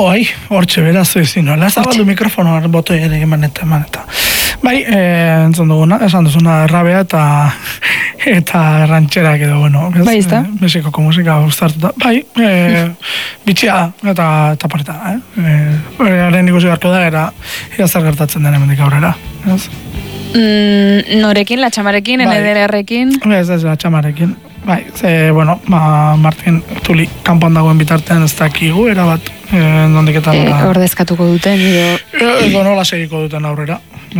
Hortxe beraz ezin, nola zabaldu mikrofonoa botoi ere eman eta. Bai, entzun duguna, esan duzuna rabea eta rantxerak edo, bueno, bai, ez da? Mexikoko musika gustartuta. Bai, bitxia eta pareta, haren ikusi beharko da, era zer gertatzen den hemendik aurrera, ez? Norekin, latxamarekin, NDR-rekin? Ez, latxamarekin. Bai, Martin Tuli kanpoan dagoen bitartean ez dakigu, erabat, nondik eta ordezkatuko duten, edo nola segiko duten aurrera.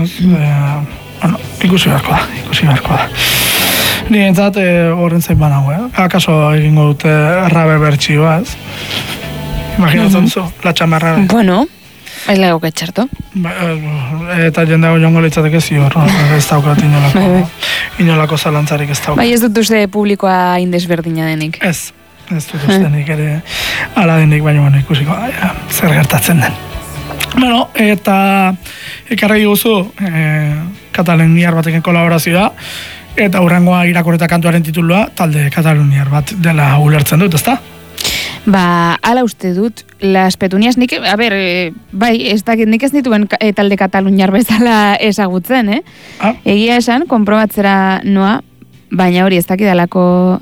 Ikusi beharko da. Ni entzat, horren zein banago, akaso egingo dute rabe bertxioa, ez? Imaginatzen zu, latxamarra. Bueno, ez lego ketxerto. Eta jendeago joango litzateke zior, ez daukat inolako zalantzarik ez daukat. Bai, ez dut uste publikoa indesberdina denik. Ez dut uste denik ere ala denik, baina ikusiko zer gertatzen den. Bueno, eta ekarri guzu kataluniar batekin kolaborazioa, eta hurrengoa irakurreta kantuaren titulua talde kataluniar bat dela ulertzen dut, ezta? Ala uste dut, Las Petunias, nik, bai, ez dakit, nik ez dituen talde kataluniar bezala ezagutzen, Egia esan, konprobatzera noa, baina hori ez dakit alako,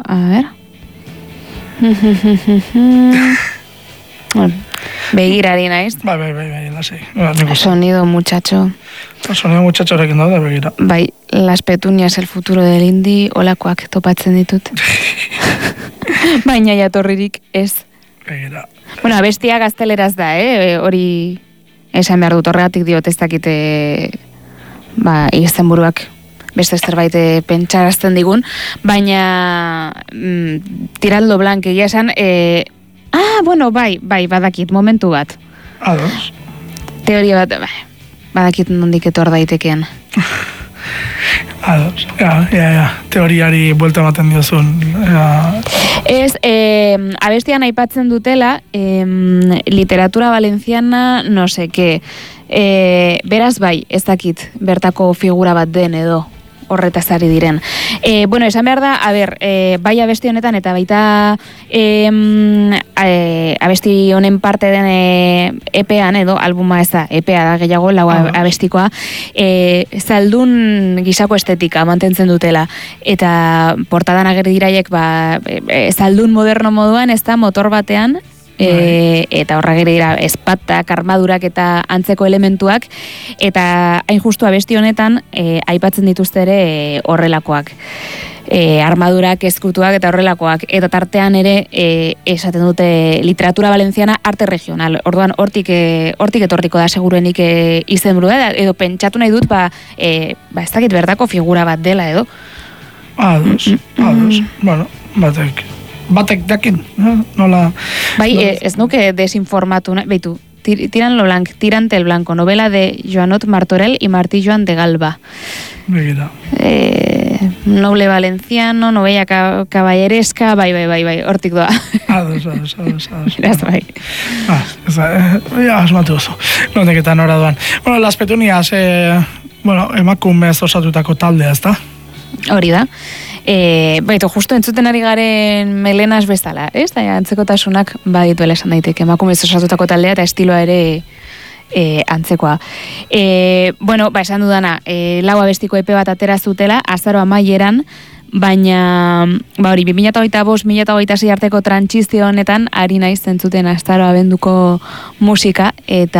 begirari naiz. Bai, lasei. Sonido muchacho. Sonido muchacho horrekin daude, begira. Bai, Las Petunias, el futuro del indie, olakoak topatzen ditut. Baina jatorririk ez. Begira. Bueno, abestia gazteleraz da, hori esan behar dut, horregatik diot ez dakite izenburuak beste zerbait pentsarazten digun, baina Tiraldo Blanc egia esan, bai, badakit, momentu bat. Ados. Teoria bat, badakit nondik etor daitekean. Ados, teoriari buelta ematen diozun. Ez, abestian aipatzen dutela, literatura valenciana, no sé qué. Beraz bai, ez dakit, bertako figura bat den edo horretaz ari diren. Bueno, esan behar da, bai abesti honetan eta baita abesti honen parte den EPean edo, albuma ez da, EPea da gehiago, lau abestikoa, zaldun gisako estetika mantentzen dutela. Eta portadan agerri diraiek, zaldun moderno moduan, ez da, motor batean, eta horragere dira espatak, armadurak eta antzeko elementuak, eta hain justu abesti honetan aipatzen dituzte ere horrelakoak. Armadurak, eskutuak eta horrelakoak, eta tartean ere esaten dute literatura valenciana arte regional. Orduan hortik etorriko da seguruenik izenburua, edo pentsatu nahi dut ez dakit bertako figura bat dela edo. Ados. Bueno, batek dakin, nola... Bai, ez nuke desinformatu, beitu, Tiraldo Blanc, Tirante el Blanco, novela de Joanot Martorell y Martí Joan de Galba. Begira. Noble valenciano, novela caballeresca, bai, hortik doa. Ados. Beraz, bai. Asmatu oso. Nondeketan ora doan. Bueno, Las Petunias, emakumez osatutako taldea, ez da? Hori da. Baitu, justu entzuten ari garen melenas bezala, ez? Antzekotasunak badituela esan daiteke, emakumez osatutako taldea eta estiloa ere antzekoa. Esan dudana, lau abestiko epe bat atera zutela, azaro amaieran, baina, hori, 2025-2026 arteko trantsizio honetan, ari naiz zentzuten azaro abenduko musika,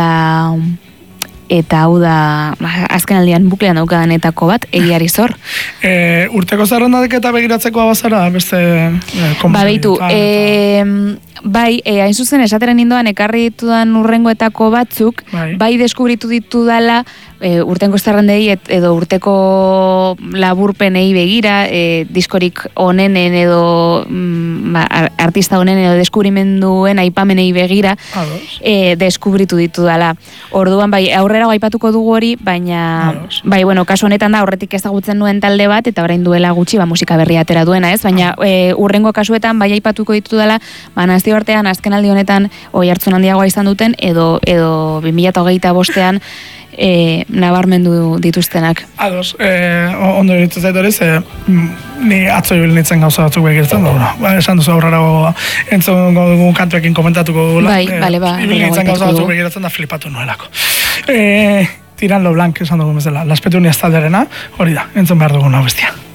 eta hau da, azken aldian buklean daukadanetako bat, egiari zor. Urteko zerrendadik eta begiratzeko abazara, beste... Beitu, bai, hain zuzen esateren indoan ekarri ditudan urrengoetako batzuk, bai deskubritu ditu dala, urtengo zerrendei edo urteko laburpenei begira, diskorik onenen edo artista onenen edo deskubrimenduen aipamenei begira, deskubritu ditu dala. Orduan, bai, aurrera aipatuko dugu hori, baina, bai, bueno, kasu honetan da, horretik ezagutzen nuen talde bat, eta orain duela gutxi, musika berria atera duena, ez? Baina, urrengo kasuetan, bai aipatuko ditu dala, nazio artean, azken aldi honetan, oi hartzun handiagoa izan duten, edo 2025-ean, nabarmendu dituztenak. Ados, ondo ditu zaitoriz, ni atzo ibil nintzen gauza batzuk begiratzen, esan duzu aurrara entzun dugun kantuekin komentatuko gula. Ibil nintzen gauza batzuk begiratzen da flipatu nuelako. Tiran lo blank esan dugun bezala, Las Petunias talderena, hori da, entzun behar dugun hau bestia.